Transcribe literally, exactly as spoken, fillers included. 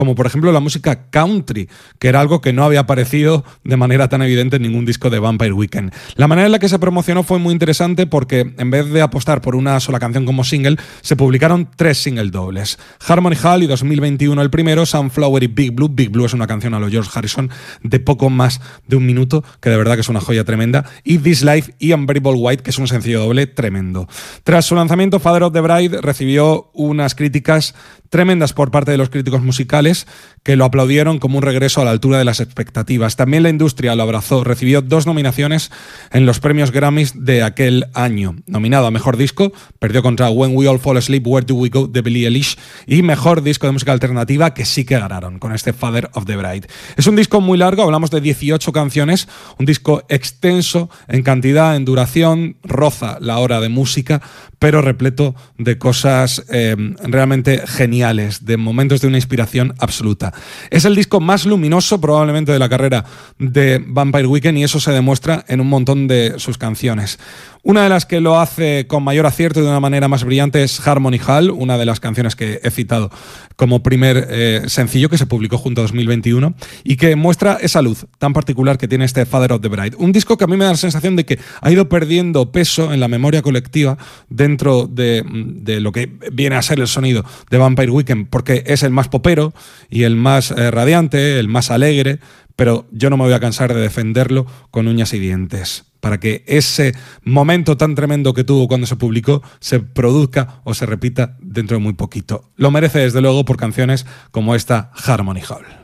como por ejemplo la música country, que era algo que no había aparecido de manera tan evidente en ningún disco de Vampire Weekend. La manera en la que se promocionó fue muy interesante porque en vez de apostar por una sola canción como single, se publicaron tres single dobles. Harmony Hall y dos mil veintiuno el primero, Sunflower y Big Blue. Big Blue es una canción a lo George Harrison de poco más de un minuto, que de verdad que es una joya tremenda. Y This Life y Unbearable White, que es un sencillo doble tremendo. Tras su lanzamiento, Father of the Bride recibió unas críticas tremendas por parte de los críticos musicales, que lo aplaudieron como un regreso a la altura de las expectativas. También la industria lo abrazó. Recibió dos nominaciones en los premios Grammys de aquel año. Nominado a Mejor Disco, perdió contra When We All Fall Asleep, Where Do We Go de Billie Eilish, y Mejor Disco de Música Alternativa, que sí que ganaron con este Father of the Bride. Es un disco muy largo, hablamos de dieciocho canciones, un disco extenso en cantidad, en duración, roza la hora de música, pero repleto de cosas eh, realmente geniales, de momentos de una inspiración absoluta. Es el disco más luminoso probablemente de la carrera de Vampire Weekend, y eso se demuestra en un montón de sus canciones. Una de las que lo hace con mayor acierto y de una manera más brillante es Harmony Hall, una de las canciones que he citado como primer eh, sencillo que se publicó junto a dos mil veintiuno y que muestra esa luz tan particular que tiene este Father of the Bride. Un disco que a mí me da la sensación de que ha ido perdiendo peso en la memoria colectiva dentro de, de lo que viene a ser el sonido de Vampire Weekend, porque es el más popero y el más eh, radiante, el más alegre, pero yo no me voy a cansar de defenderlo con uñas y dientes, para que ese momento tan tremendo que tuvo cuando se publicó se produzca o se repita dentro de muy poquito. Lo merece desde luego por canciones como esta Harmony Hall.